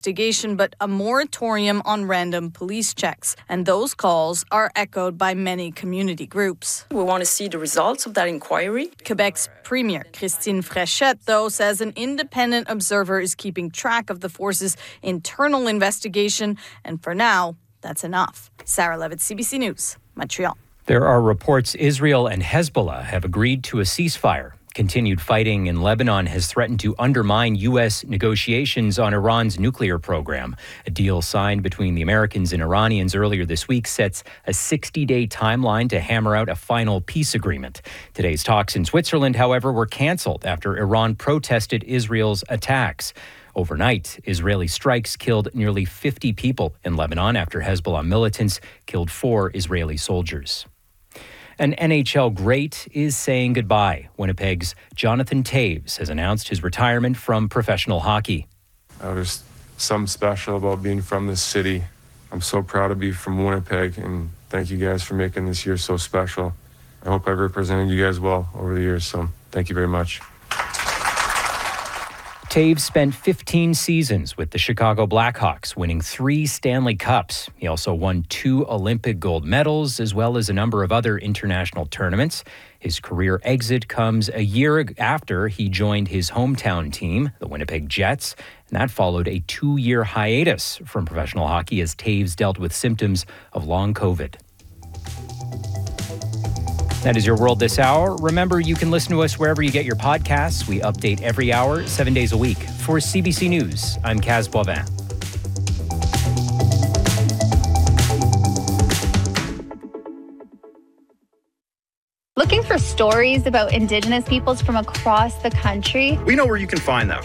investigation, but a moratorium on random police checks. And those calls are echoed by many community groups. We want to see the results of that inquiry. Quebec's Premier Christine Fréchette, though, says an independent observer is keeping track of the force's internal investigation. And for now, that's enough. Sarah Levitt, CBC News, Montreal. There are reports Israel and Hezbollah have agreed to a ceasefire. Continued fighting in Lebanon has threatened to undermine U.S. negotiations on Iran's nuclear program. A deal signed between the Americans and Iranians earlier this week sets a 60-day timeline to hammer out a final peace agreement. Today's talks in Switzerland, however, were canceled after Iran protested Israel's attacks. Overnight, Israeli strikes killed nearly 50 people in Lebanon after Hezbollah militants killed 4 Israeli soldiers. An NHL great is saying goodbye. Winnipeg's Jonathan Toews has announced his retirement from professional hockey. There's something special about being from this city. I'm so proud to be from Winnipeg, and thank you guys for making this year so special. I hope I've represented you guys well over the years, so thank you very much. Toews spent 15 seasons with the Chicago Blackhawks, winning 3 Stanley Cups. He also won 2 Olympic gold medals, as well as a number of other international tournaments. His career exit comes a year after he joined his hometown team, the Winnipeg Jets, and that followed a 2-year hiatus from professional hockey as Toews dealt with symptoms of long COVID. That is your World This Hour. Remember, you can listen to us wherever you get your podcasts. We update every hour, 7 days a week. For CBC News, I'm Kaz Boivin. Looking for stories about Indigenous peoples from across the country? We know where you can find them.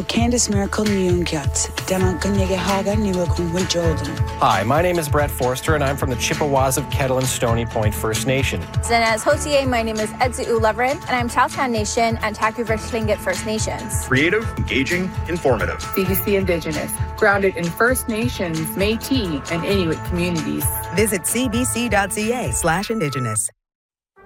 Hi, my name is Brett Forster, and I'm from the Chippewas of Kettle and Stony Point First Nation. And as Hotier, my name is Edzi Ulevren, and I'm Chowtown Nation and Taku-Vertlingit First Nations. Creative, engaging, informative. CBC Indigenous, grounded in First Nations, Métis, and Inuit communities. Visit cbc.ca/Indigenous.